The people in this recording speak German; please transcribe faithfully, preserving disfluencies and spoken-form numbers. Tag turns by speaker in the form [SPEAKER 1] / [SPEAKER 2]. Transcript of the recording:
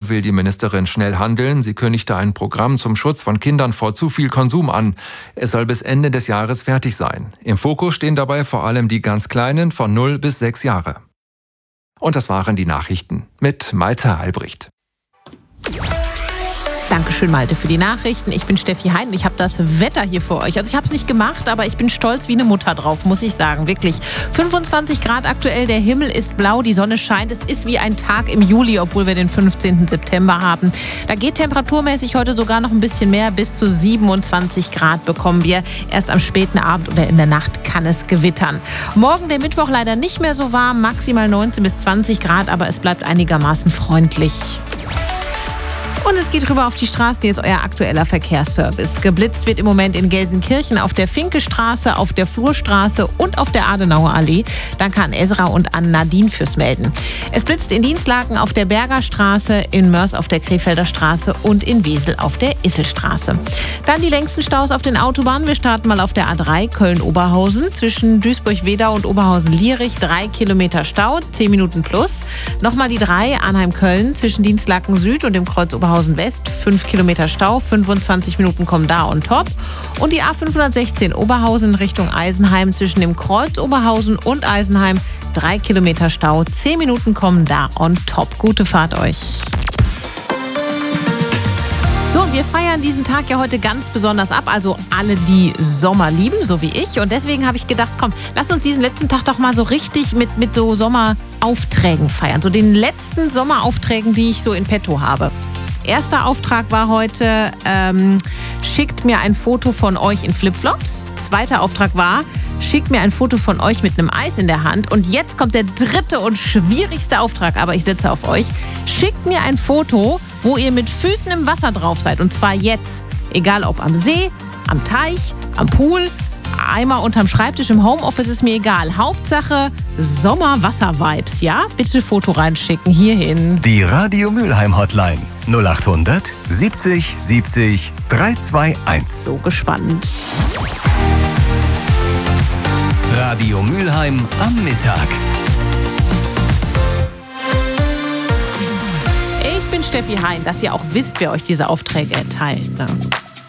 [SPEAKER 1] will die Ministerin schnell handeln. Sie kündigte ein Programm zum Schutz von Kindern vor zu viel Konsum an. Es soll bis Ende des Jahres fertig sein. Im Fokus stehen dabei vor allem die ganz Kleinen von null bis sechs Jahre. Und das waren die Nachrichten mit Malte Albrecht.
[SPEAKER 2] Dankeschön, Malte, für die Nachrichten. Ich bin Steffi Hein und ich habe das Wetter hier für euch. Also ich habe es nicht gemacht, aber ich bin stolz wie eine Mutter drauf, muss ich sagen. Wirklich. fünfundzwanzig Grad aktuell, der Himmel ist blau, die Sonne scheint. Es ist wie ein Tag im Juli, obwohl wir den fünfzehnten September haben. Da geht temperaturmäßig heute sogar noch ein bisschen mehr. Bis zu siebenundzwanzig Grad bekommen wir. Erst am späten Abend oder in der Nacht kann es gewittern. Morgen, der Mittwoch, leider nicht mehr so warm. Maximal neunzehn bis zwanzig Grad, aber es bleibt einigermaßen freundlich. Und es geht rüber auf die Straßen. Hier ist euer aktueller Verkehrsservice. Geblitzt wird im Moment in Gelsenkirchen auf der Finkestraße, auf der Flurstraße und auf der Adenauer Allee. Danke an Ezra und an Nadine fürs Melden. Es blitzt in Dienstlaken auf der Berger Straße, in Mörs auf der Krefelder Straße und in Wesel auf der Isselstraße. Dann die längsten Staus auf den Autobahnen. Wir starten mal auf der A drei Köln-Oberhausen. Zwischen Duisburg-Wedau und Oberhausen-Lierich drei Kilometer Stau, zehn Minuten plus. Nochmal die drei Arnheim-Köln zwischen Dienstlaken Süd und dem Kreuz Oberhausen West, fünf Kilometer Stau, fünfundzwanzig Minuten kommen da on top. Und die A fünfhundertsechzehn Oberhausen Richtung Eisenheim zwischen dem Kreuz Oberhausen und Eisenheim, drei Kilometer Stau, zehn Minuten kommen da on top. Gute Fahrt euch. So, wir feiern diesen Tag ja heute ganz besonders ab, also alle, die Sommer lieben, so wie ich. Und deswegen habe ich gedacht, komm, lass uns diesen letzten Tag doch mal so richtig mit, mit so Sommeraufträgen feiern. So den letzten Sommeraufträgen, die ich so in petto habe. Erster Auftrag war heute, ähm, schickt mir ein Foto von euch in Flipflops. Zweiter Auftrag war, schickt mir ein Foto von euch mit einem Eis in der Hand. Und jetzt kommt der dritte und schwierigste Auftrag, aber ich setze auf euch. Schickt mir ein Foto, wo ihr mit Füßen im Wasser drauf seid. Und zwar jetzt. Egal ob am See, am Teich, am Pool, einmal unterm Schreibtisch im Homeoffice, ist mir egal. Hauptsache Sommer-Wasser-Vibes, ja? Bitte Foto reinschicken, hierhin.
[SPEAKER 3] Die Radio Mülheim Hotline null acht hundert siebzig siebzig dreihunderteinundzwanzig.
[SPEAKER 2] So gespannt.
[SPEAKER 3] Radio Mülheim am Mittag.
[SPEAKER 2] Ich bin Steffi Hein, dass ihr auch wisst, wer euch diese Aufträge erteilt. Ne?